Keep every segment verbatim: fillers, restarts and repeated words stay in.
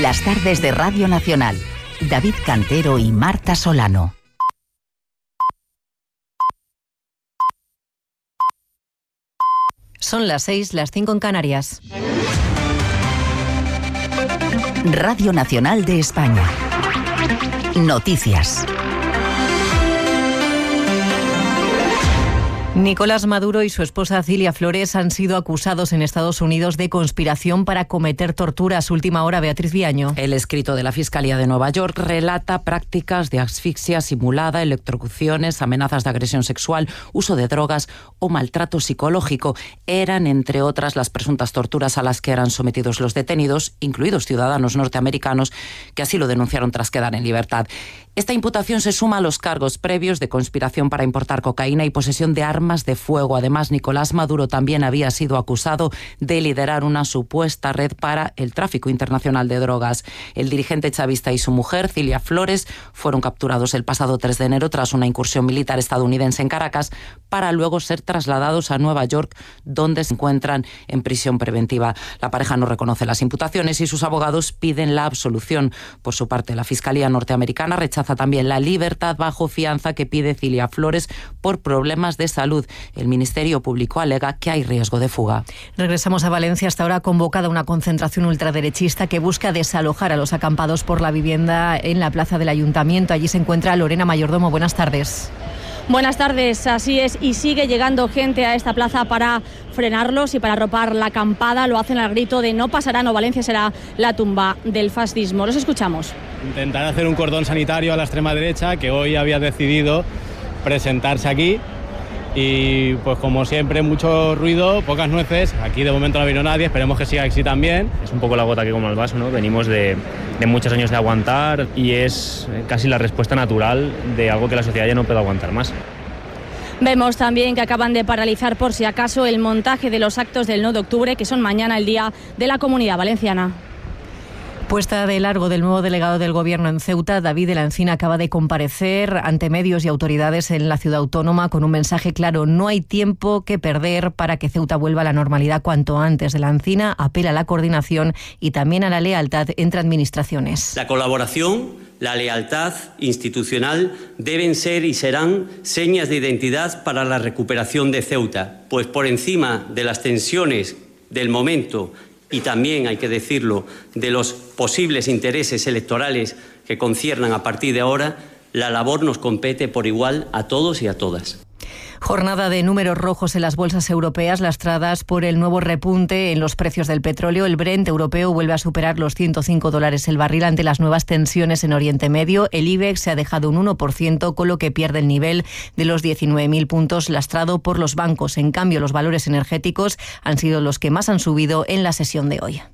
Las tardes de Radio Nacional. David Cantero y Marta Solano. Son las seis, las cinco en Canarias. Radio Nacional de España. Noticias. Nicolás Maduro y su esposa Cilia Flores han sido acusados en Estados Unidos de conspiración para cometer torturas. Última hora, Beatriz Viaño. El escrito de la Fiscalía de Nueva York relata prácticas de asfixia simulada, electrocuciones, amenazas de agresión sexual, uso de drogas o maltrato psicológico. Eran, entre otras, las presuntas torturas a las que eran sometidos los detenidos, incluidos ciudadanos norteamericanos, que así lo denunciaron tras quedar en libertad. Esta imputación se suma a los cargos previos de conspiración para importar cocaína y posesión de armas de fuego. Además, Nicolás Maduro también había sido acusado de liderar una supuesta red para el tráfico internacional de drogas. El dirigente chavista y su mujer, Cilia Flores, fueron capturados el pasado tres de enero tras una incursión militar estadounidense en Caracas, para luego ser trasladados a Nueva York, donde se encuentran en prisión preventiva. La pareja no reconoce las imputaciones y sus abogados piden la absolución. Por su parte, la Fiscalía norteamericana rechaza también la libertad bajo fianza que pide Cilia Flores por problemas de salud. El Ministerio Público alega que hay riesgo de fuga. Regresamos a Valencia. Hasta ahora convocada una concentración ultraderechista que busca desalojar a los acampados por la vivienda en la plaza del Ayuntamiento. Allí se encuentra Lorena Mayordomo. Buenas tardes. Buenas tardes, así es, y sigue llegando gente a esta plaza para frenarlos y para arropar la acampada. Lo hacen al grito de no pasarán o Valencia será la tumba del fascismo. Los escuchamos. Intentar hacer un cordón sanitario a la extrema derecha, que hoy había decidido presentarse aquí. Y pues como siempre, mucho ruido, pocas nueces. Aquí de momento no vino nadie, esperemos que siga así también. Es un poco la gota que como el vaso, ¿no? Venimos de, de muchos años de aguantar y es casi la respuesta natural de algo que la sociedad ya no puede aguantar más. Vemos también que acaban de paralizar por si acaso el montaje de los actos del nueve de octubre, que son mañana el Día de la Comunidad Valenciana. Puesta de largo del nuevo delegado del Gobierno en Ceuta, David de la Encina acaba de comparecer ante medios y autoridades en la ciudad autónoma con un mensaje claro: no hay tiempo que perder para que Ceuta vuelva a la normalidad cuanto antes. De la Encina apela a la coordinación y también a la lealtad entre administraciones. La colaboración, la lealtad institucional deben ser y serán señas de identidad para la recuperación de Ceuta, pues por encima de las tensiones del momento y también, hay que decirlo, de los posibles intereses electorales que conciernan a partir de ahora, la labor nos compete por igual a todos y a todas. Jornada de números rojos en las bolsas europeas, lastradas por el nuevo repunte en los precios del petróleo. El Brent europeo vuelve a superar los ciento cinco dólares el barril ante las nuevas tensiones en Oriente Medio. El IBEX se ha dejado un uno por ciento, con lo que pierde el nivel de los diecinueve mil puntos, lastrado por los bancos. En cambio, los valores energéticos han sido los que más han subido en la sesión de hoy.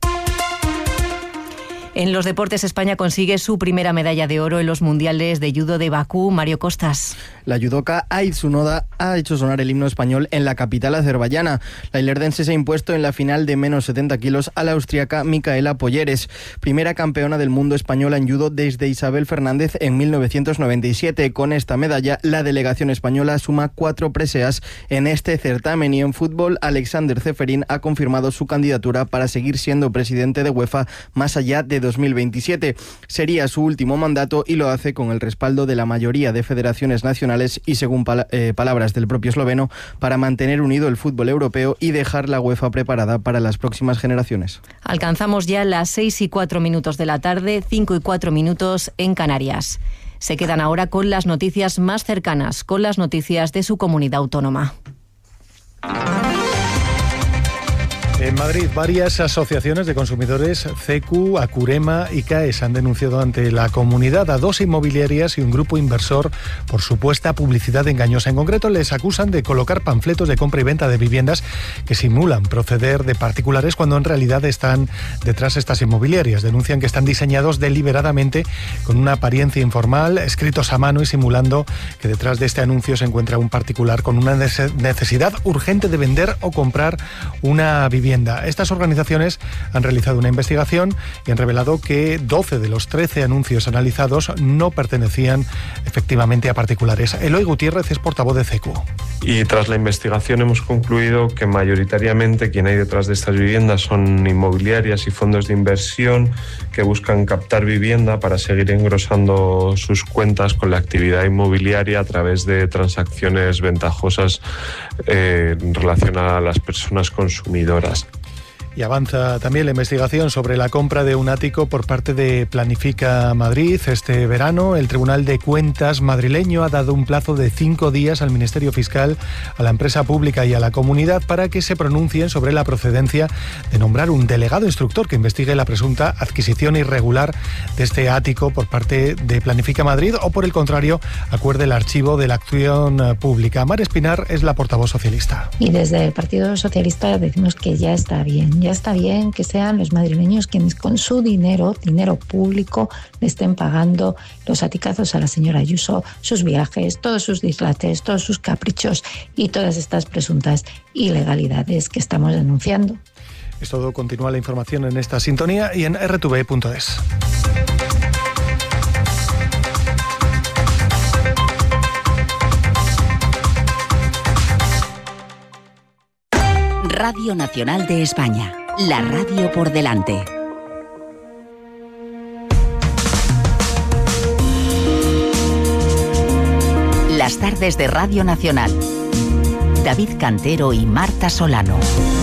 En los deportes, España consigue su primera medalla de oro en los mundiales de judo de Bakú. Mario Costas. La judoka Ait Sunoda ha hecho sonar el himno español en la capital azerbaiyana. La ilerdense se ha impuesto en la final de menos setenta kilos a la austriaca Micaela Polleres, primera campeona del mundo española en judo desde Isabel Fernández en mil novecientos noventa y siete. Con esta medalla, la delegación española suma cuatro preseas en este certamen. Y en fútbol, Alexander Ceferín ha confirmado su candidatura para seguir siendo presidente de UEFA más allá de dos mil veintisiete. Sería su último mandato y lo hace con el respaldo de la mayoría de federaciones nacionales y, según pal- eh, palabras del propio esloveno, para mantener unido el fútbol europeo y dejar la UEFA preparada para las próximas generaciones. Alcanzamos ya las seis y cuatro minutos de la tarde, cinco y cuatro minutos en Canarias. Se quedan ahora con las noticias más cercanas, con las noticias de su comunidad autónoma. En Madrid, varias asociaciones de consumidores, CECU, Acurema y CAES, han denunciado ante la comunidad a dos inmobiliarias y un grupo inversor por supuesta publicidad engañosa. En concreto, les acusan de colocar panfletos de compra y venta de viviendas que simulan proceder de particulares cuando en realidad están detrás estas inmobiliarias. Denuncian que están diseñados deliberadamente con una apariencia informal, escritos a mano y simulando que detrás de este anuncio se encuentra un particular con una necesidad urgente de vender o comprar una vivienda vivienda. Estas organizaciones han realizado una investigación y han revelado que doce de los trece anuncios analizados no pertenecían efectivamente a particulares. Eloy Gutiérrez es portavoz de C E C U. Y tras la investigación hemos concluido que mayoritariamente quien hay detrás de estas viviendas son inmobiliarias y fondos de inversión que buscan captar vivienda para seguir engrosando sus cuentas con la actividad inmobiliaria a través de transacciones ventajosas eh, en relación a las personas consumidoras. Y avanza también la investigación sobre la compra de un ático por parte de Planifica Madrid. Este verano, el Tribunal de Cuentas madrileño ha dado un plazo de cinco días al Ministerio Fiscal, a la empresa pública y a la comunidad para que se pronuncien sobre la procedencia de nombrar un delegado instructor que investigue la presunta adquisición irregular de este ático por parte de Planifica Madrid o, por el contrario, acuerde el archivo de la acción pública. Mar Espinar es la portavoz socialista. Y desde el Partido Socialista decimos que ya está bien. Ya está bien que sean los madrileños quienes con su dinero, dinero público, le estén pagando los aticazos a la señora Ayuso, sus viajes, todos sus dislates, todos sus caprichos y todas estas presuntas ilegalidades que estamos denunciando. Es todo. Continúa la información en esta sintonía y en erre te ve punto es. Radio Nacional de España, la radio por delante. Las tardes de Radio Nacional. David Cantero y Marta Solano.